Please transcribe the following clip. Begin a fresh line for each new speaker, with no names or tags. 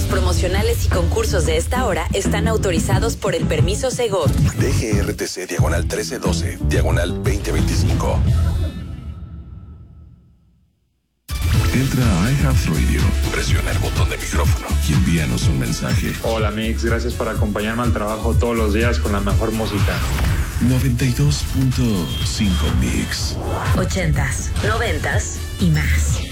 promocionales y concursos de esta hora están autorizados por el permiso Segov.
DGRTC /1312, /2025.
Entra a iHeartRadio,
Presiona el botón de micrófono
y envíanos un mensaje.
Hola Mix, gracias por acompañarme al trabajo todos los días con la mejor música.
92.5 Mix.
80s, 90s y más.